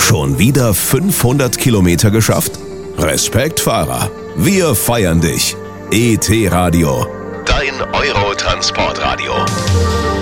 Schon wieder 500 Kilometer geschafft? Respekt, Fahrer. Wir feiern dich. ET Radio. Dein Euro-Transportradio.